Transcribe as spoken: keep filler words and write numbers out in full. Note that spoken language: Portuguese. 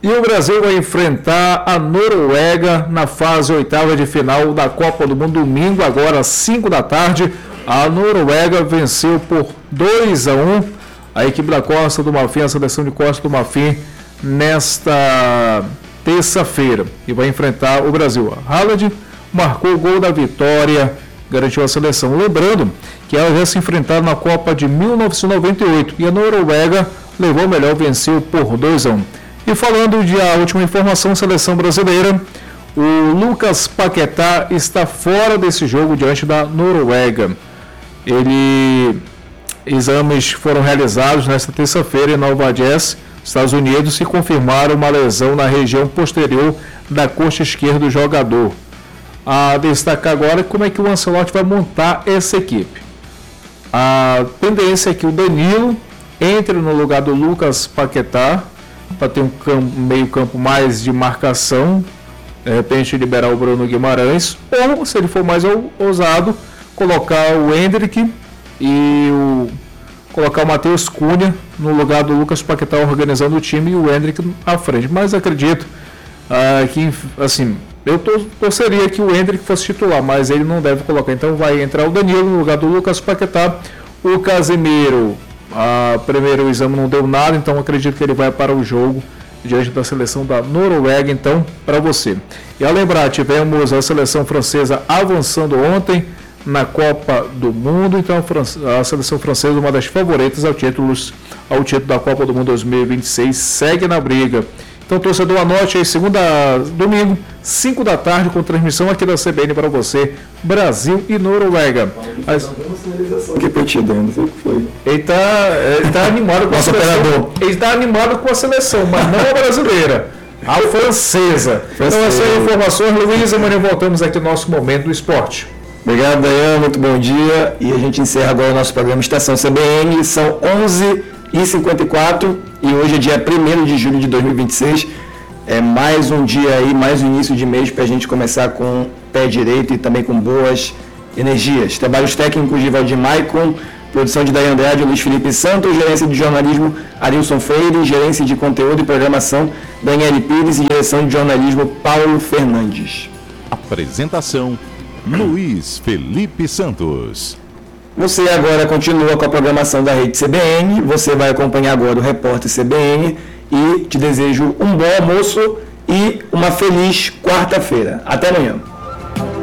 E o Brasil vai enfrentar a Noruega na fase oitava de final da Copa do Mundo, domingo, agora às cinco da tarde. A Noruega venceu por dois a um a equipe da Costa do Marfim, a seleção de Costa do Marfim, nesta terça-feira. E vai enfrentar o Brasil. Haaland marcou o gol da vitória, garantiu a seleção. Lembrando que elas já se enfrentaram na Copa de mil novecentos e noventa e oito e a Noruega levou melhor, venceu por dois a um. E falando de a última informação, seleção brasileira, o Lucas Paquetá está fora desse jogo diante da Noruega. Ele, exames foram realizados nesta terça-feira em Nova Jersey, Estados Unidos, e confirmaram uma lesão na região posterior da coxa esquerda do jogador. A destacar agora como é que o Ancelotti vai montar essa equipe. A tendência é que o Danilo entre no lugar do Lucas Paquetá, para ter um campo, meio campo mais de marcação, de repente liberar o Bruno Guimarães, ou, se ele for mais ousado, colocar o Endrick e o, colocar o Matheus Cunha no lugar do Lucas Paquetá organizando o time e o Endrick à frente. Mas acredito uh, que, assim, eu torceria que o Endrick fosse titular, mas ele não deve colocar. Então vai entrar o Danilo no lugar do Lucas Paquetá, o Casemiro. A primeiro o exame não deu nada, então acredito que ele vai para o jogo diante da seleção da Noruega, então, para você. E a lembrar, tivemos a seleção francesa avançando ontem na Copa do Mundo, então a seleção francesa, uma das favoritas ao título, ao título da Copa do Mundo dois mil e vinte e seis, segue na briga. Então, torcedor, anote aí, segunda, domingo, cinco da tarde, com transmissão aqui da C B N para você, Brasil e Noruega. As... Que partida, não sei o que foi. Ele está ele tá animado com a seleção. Ele está animado com a seleção, mas não a brasileira, a francesa. francesa. Então, essas informações, Luiz, amanhã voltamos aqui no nosso Momento do Esporte. Obrigado, Dayan, muito bom dia. E a gente encerra agora o nosso programa Estação C B N, são onze e cinquenta e quatro e hoje é dia primeiro de julho de dois mil e vinte e seis. É mais um dia aí, mais um início de mês para a gente começar com pé direito e também com boas energias. Trabalhos técnicos de Valdir Maicon, produção de Dayan Andrade, Luiz Felipe Santos, gerência de jornalismo Arilson Freire, gerência de conteúdo e programação Daniele Pires e direção de jornalismo Paulo Fernandes. Apresentação Luiz Felipe Santos. Você agora continua com a programação da Rede C B N, você vai acompanhar agora o Repórter C B N e te desejo um bom almoço e uma feliz quarta-feira. Até amanhã.